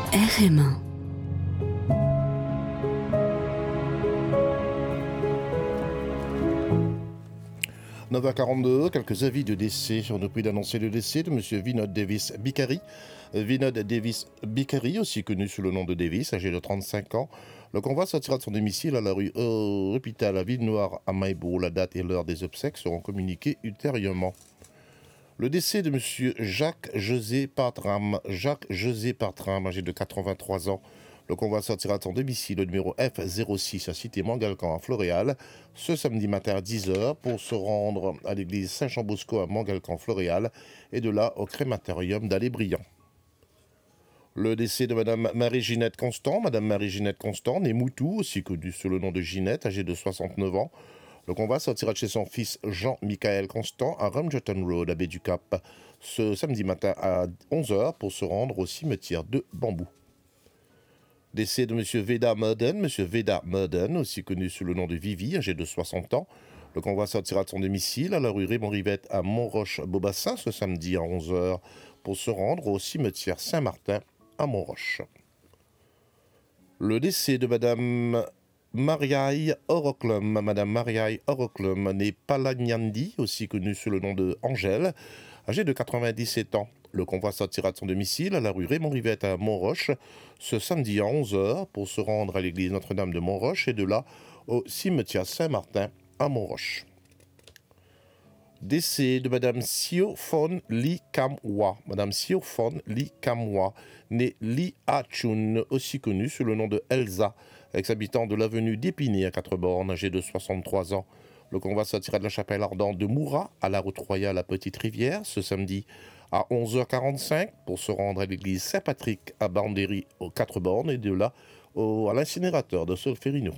RM1. « 9h42, quelques avis de décès. On nous prie d'annoncer le décès de M. Vinod Davis Bikari. Vinod Davis Bikari, aussi connu sous le nom de Davis, âgé de 35 ans. Le convoi sortira de son domicile à la rue Hôpital à Ville-Noire à Maïbo. La date et l'heure des obsèques seront communiquées ultérieurement. Le décès de M. Jacques-José Partram. Jacques-José Partram, âgé de 83 ans. Le convoi sortira de son domicile au numéro F06 à Cité Mangalcan à Floréal ce samedi matin à 10h pour se rendre à l'église Saint-Jean-Bosco à Mangalcan-Floréal et de là au crématorium d'Allé-Briand. Le décès de Mme Marie-Ginette Constant. Mme Marie-Ginette Constant, née Moutou, aussi connue sous le nom de Ginette, âgée de 69 ans. Le convoi sortira de chez son fils Jean-Michael Constant à Rumjotton Road à Baie du Cap ce samedi matin à 11h pour se rendre au cimetière de Bambou. Décès de M. Veda Murden. M. Veda Murden, aussi connu sous le nom de Vivi, âgé de 60 ans. Le convoi sortira de son domicile à la rue Raymond-Rivette à Montroche-Beaubassin ce samedi à 11h pour se rendre au cimetière Saint-Martin à Montroche. Le décès de Mme Mariaï Oroklum. Mme Mariaï Oroklum, née Palagnandi, aussi connue sous le nom de Angèle, âgée de 97 ans. Le convoi sortira de son domicile à la rue Raymond-Rivette à Montroche ce samedi à 11h pour se rendre à l'église Notre-Dame de Montroche et de là au cimetière Saint-Martin à Montroche. Décès de Mme Siophone Lee Kamwa. Mme Siophone Lee Kamwa, née Lee Ha-chun, aussi connue sous le nom de Elsa, ex-habitante de l'avenue d'Épinay à 4 bornes, âgée de 63 ans. Le convoi sortira de la chapelle ardente de Moura à la route royale à Petite-Rivière ce samedi à 11h45 pour se rendre à l'église Saint-Patrick à Bandéry aux 4 bornes et de là à l'incinérateur de Solferino.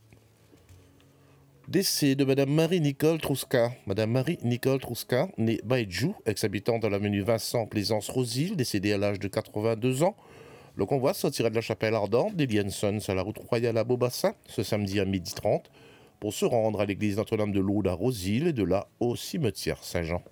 Décès de Mme Marie-Nicole Trouska. Mme Marie-Nicole Trouska, née Baïdjou, ex-habitante de l'avenue Vincent Plaisance-Rosille, décédée à l'âge de 82 ans. Le convoi sortira de la chapelle ardente d'Elian Sons à la route royale à Beaubassin ce samedi à 12h30 pour se rendre à l'église Notre-Dame de Lourdes à Rosille et de là au cimetière Saint-Jean.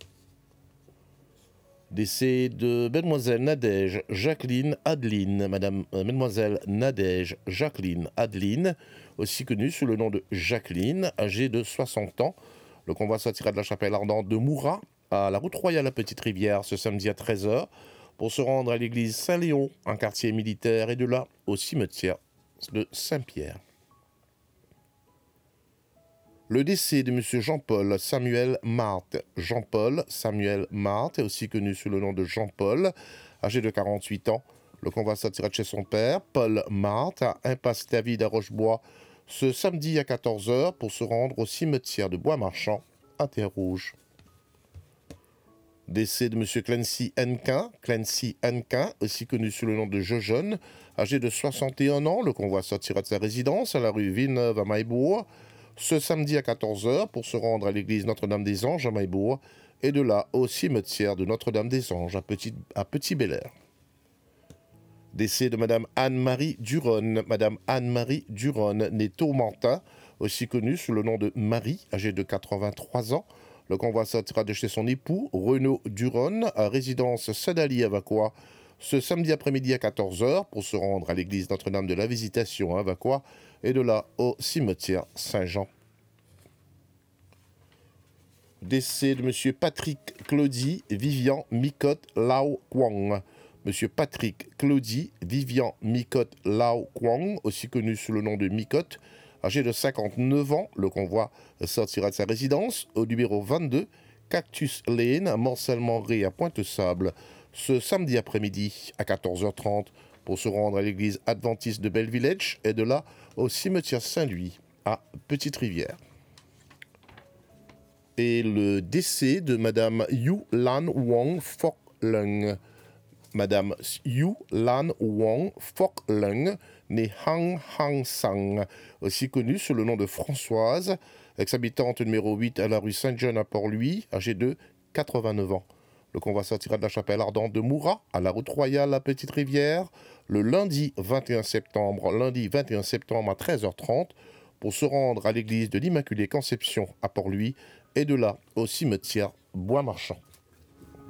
Décès de Mademoiselle Nadège Jacqueline Adeline. Mademoiselle Nadège Jacqueline Adeline, aussi connue sous le nom de Jacqueline, âgée de 60 ans. Le convoi sortira de la chapelle ardente de Moura à la route royale à Petite-Rivière ce samedi à 13h pour se rendre à l'église Saint-Léon, un quartier militaire, et de là au cimetière de Saint-Pierre. Le décès de M. Jean-Paul Samuel Marthe. Jean-Paul Samuel Marthe est aussi connu sous le nom de Jean-Paul, âgé de 48 ans. Le convoi sortira de chez son père, Paul Marthe, à Impasse David à Rochebois, ce samedi à 14h pour se rendre au cimetière de Bois-Marchand à Terre-Rouge. Décès de M. Clancy Henquin. Clancy Henquin, aussi connu sous le nom de Jojon, âgé de 61 ans. Le convoi sortira de sa résidence à la rue Villeneuve à Maillebourg ce samedi à 14h pour se rendre à l'église Notre-Dame-des-Anges à Maillebourg et de là au cimetière de Notre-Dame-des-Anges à Petit-Belair. Décès de Mme Anne-Marie Duronne. Mme Anne-Marie Duronne, née Tourmentin, aussi connue sous le nom de Marie, âgée de 83 ans. Le convoi sortira de chez son époux, Renaud Duronne, à résidence Sadali à Vacois, ce samedi après-midi à 14h pour se rendre à l'église Notre-Dame de la Visitation à Vacois et de là au cimetière Saint-Jean. Décès de M. Patrick Claudie Vivian Mikot Lao Kwang. M. Patrick Claudie Vivian Mikot Lao Kwang, aussi connu sous le nom de Mikot, âgé de 59 ans. Le convoi sortira de sa résidence au numéro 22 Cactus Lane à Morcellement-Ré à Pointe-Sable ce samedi après-midi à 14h30 pour se rendre à l'église adventiste de Bellevillage et de là au cimetière Saint-Louis à Petite-Rivière. Et le décès de Madame Yu Lan Wong Fok Lung. Madame Yu Lan Wong Fok Lung, née Hang Hang Sang, aussi connue sous le nom de Françoise, ex-habitante numéro 8 à la rue Saint-Jean à Port-Louis, âgée de 89 ans. Le convoi sortira de la chapelle ardente de Moura à la route royale à Petite-Rivière le lundi 21 septembre à 13h30 pour se rendre à l'église de l'Immaculée Conception à Port-Louis et de là au cimetière Bois-Marchand.